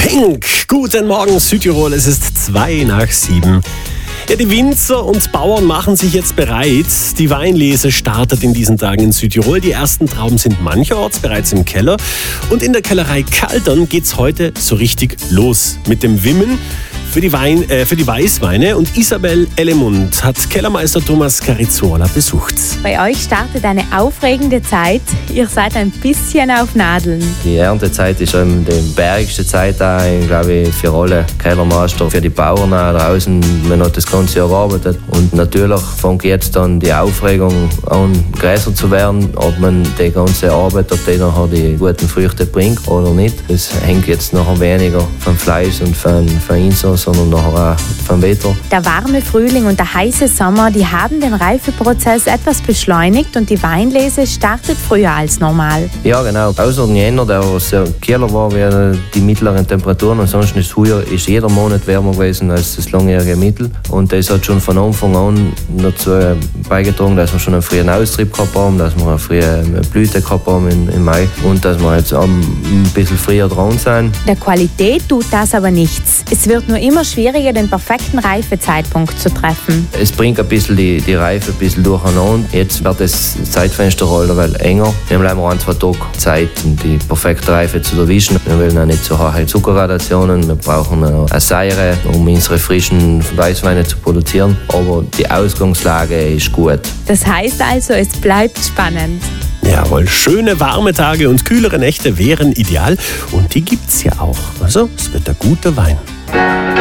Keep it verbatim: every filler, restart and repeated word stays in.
Pink. Guten Morgen Südtirol, es ist zwei nach sieben. Ja, die Winzer und Bauern machen sich jetzt bereit. Die Weinlese startet in diesen Tagen in Südtirol. Die ersten Trauben sind mancherorts bereits im Keller. Und in der Kellerei Kaldern geht's heute so richtig los mit dem Wimmen für die, Wein, äh, für die Weißweine. Und Isabel Ellemund hat Kellermeister Thomas Carizuola besucht. Bei euch startet eine aufregende Zeit. Ihr seid ein bisschen auf Nadeln. Die Erntezeit ist eben die bergigste Zeit, auch, glaube ich, für alle Kellermeister, für die Bauern auch draußen. Man hat das ganze Jahr gearbeitet. Und natürlich fängt jetzt dann die Aufregung an, größer zu werden, ob man die ganze Arbeit, ob die nachher die guten Früchte bringt oder nicht. Das hängt jetzt nachher weniger vom Fleisch und vom, vom Insatz, sondern nachher auch vom Wetter. Der warme Frühling und der heiße Sommer, die haben den Reifeprozess etwas beschleunigt und die Weinlese startet früher als normal. Ja, genau. Außer den Jänner, der sehr kühler war wie die mittleren Temperaturen. Ansonsten ist früher ist jeder Monat wärmer gewesen als das langjährige Mittel. Und das hat schon von Anfang an dazu beigetragen, dass wir schon einen frühen Austrieb gehabt haben, dass wir eine frühe Blüte gehabt haben im, im Mai und dass wir jetzt ein bisschen früher dran sind. Der Qualität tut das aber nichts. Es wird nur immer schwieriger, den perfekten Reifezeitpunkt zu treffen. Es bringt ein bisschen die, die Reife ein bisschen durcheinander. Jetzt wird das Zeitfenster allerweil enger. Wir haben leider ein, zwei Tage Zeit, um die perfekte Reife zu erwischen. Wir wollen auch nicht so hohe Zuckerradiationen. Wir brauchen eine Säure, um unsere frischen Weißweine zu produzieren. Aber die Ausgangslage ist gut. Das heißt also, es bleibt spannend. Jawohl, schöne warme Tage und kühlere Nächte wären ideal. Und die gibt's ja auch. Also, es wird ein guter Wein.